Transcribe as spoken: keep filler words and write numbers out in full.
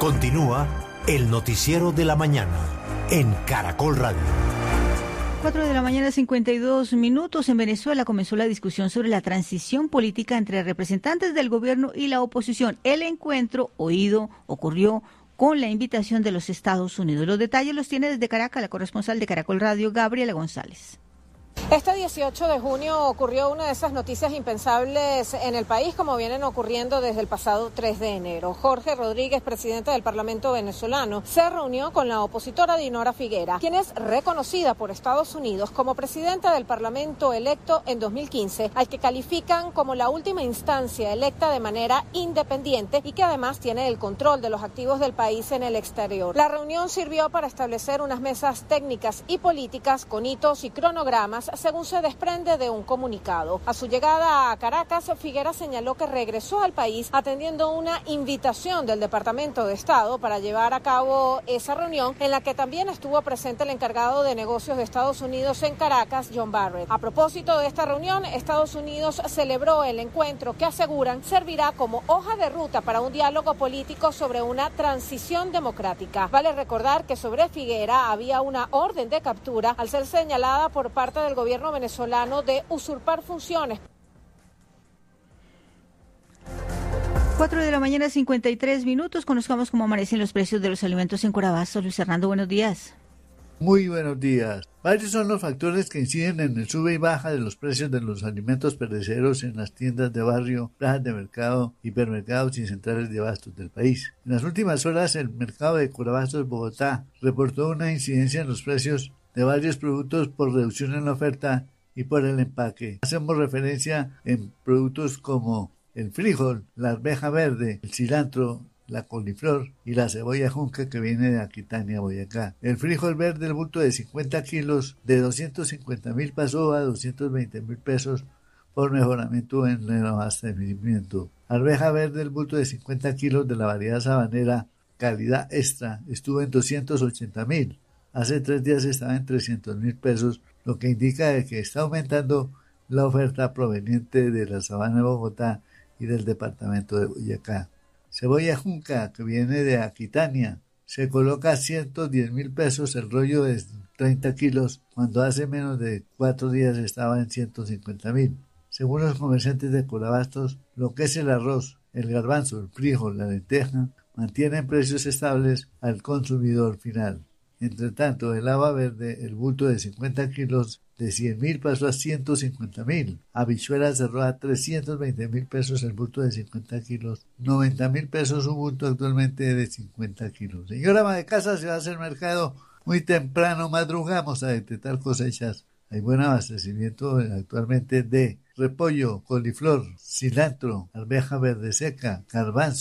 Continúa el noticiero de la mañana en Caracol Radio. cuatro de la mañana, cincuenta y dos minutos. En Venezuela comenzó la discusión sobre la transición política entre representantes del gobierno y la oposición. El encuentro oído ocurrió con la invitación de los Estados Unidos. Los detalles los tiene desde Caracas la corresponsal de Caracol Radio, Gabriela González. Este dieciocho de junio ocurrió una de esas noticias impensables en el país, como vienen ocurriendo desde el pasado tres de enero. Jorge Rodríguez, presidente del Parlamento venezolano, se reunió con la opositora Dinora Figuera, quien es reconocida por Estados Unidos como presidenta del Parlamento electo en dos mil quince, al que califican como la última instancia electa de manera independiente y que además tiene el control de los activos del país en el exterior. La reunión sirvió para establecer unas mesas técnicas y políticas con hitos y cronogramas, según se desprende de un comunicado. A su llegada a Caracas, Figuera señaló que regresó al país atendiendo una invitación del Departamento de Estado para llevar a cabo esa reunión, en la que también estuvo presente el encargado de negocios de Estados Unidos en Caracas, John Barrett. A propósito de esta reunión, Estados Unidos celebró el encuentro que aseguran servirá como hoja de ruta para un diálogo político sobre una transición democrática. Vale recordar que sobre Figuera había una orden de captura al ser señalada por parte del gobierno venezolano de usurpar funciones. cuatro de la mañana, cincuenta y tres minutos. Conozcamos cómo amanecen los precios de los alimentos en Corabasto. Luis Hernando, buenos días. Muy buenos días. Varios son los factores que inciden en el sube y baja de los precios de los alimentos perecederos en las tiendas de barrio, plazas de mercado, hipermercados y centrales de abastos del país. En las últimas horas, el mercado de Corabastos, Bogotá, reportó una incidencia en los precios de varios productos por reducción en la oferta y por el empaque. Hacemos referencia en productos como el frijol, la arveja verde, el cilantro, la coliflor y la cebolla junca que viene de Aquitania, Boyacá. El frijol verde, el bulto de cincuenta kilos, de doscientos cincuenta mil pasó a doscientos veinte mil pesos por mejoramiento en el abastecimiento. Arveja verde, el bulto de cincuenta kilos de la variedad sabanera, calidad extra, estuvo en doscientos ochenta mil. Hace tres días estaba en trescientos mil pesos, lo que indica de que está aumentando la oferta proveniente de la sabana de Bogotá y del departamento de Boyacá. Cebolla junca, que viene de Aquitania, se coloca a ciento diez mil pesos el rollo de treinta kilos, cuando hace menos de cuatro días estaba en ciento cincuenta mil. Según los comerciantes de Corabastos, lo que es el arroz, el garbanzo, el frijol, la lenteja, mantienen precios estables al consumidor final. Entre tanto, el haba verde, el bulto de cincuenta kilos, de cien mil pasó a ciento cincuenta mil. Habichuela cerró a trescientos veinte mil pesos el bulto de cincuenta kilos. noventa mil pesos un bulto actualmente de cincuenta kilos. Señora ama de casa, se va a hacer mercado muy temprano, madrugamos a detectar cosechas. Hay buen abastecimiento actualmente de repollo, coliflor, cilantro, arveja verde seca, garbanzo.